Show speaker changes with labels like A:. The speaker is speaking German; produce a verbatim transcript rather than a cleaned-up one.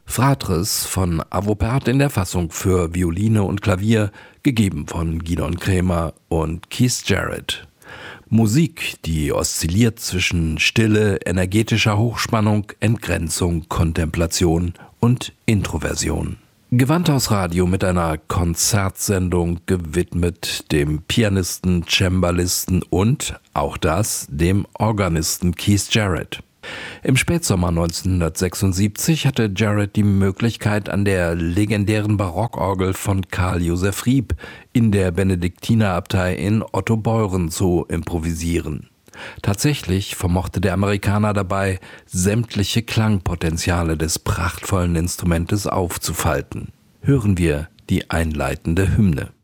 A: Fratres von Avopert in der Fassung für Violine und Klavier, gegeben von Gidon Kremer und Keith Jarrett. Musik, die oszilliert zwischen Stille, energetischer Hochspannung, Entgrenzung, Kontemplation und Introversion. Gewandhaus Radio mit einer Konzertsendung gewidmet dem Pianisten, Cembalisten und, auch das, dem Organisten Keith Jarrett. Im Spätsommer neunzehnhundertsechsundsiebzig hatte Jarrett die Möglichkeit, an der legendären Barockorgel von Karl Joseph Rieb in der Benediktinerabtei in Ottobeuren zu improvisieren. Tatsächlich vermochte der Amerikaner dabei, sämtliche Klangpotenziale des prachtvollen Instrumentes aufzufalten. Hören wir die einleitende Hymne.